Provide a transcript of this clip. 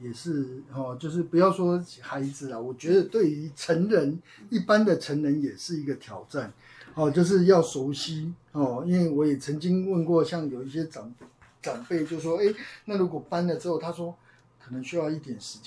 也是就是不要说孩子啦，我觉得对于成人一般的成人也是一个挑战就是要熟悉因为我也曾经问过，像有一些长辈就说，那如果搬了之后，他说可能需要一点时间。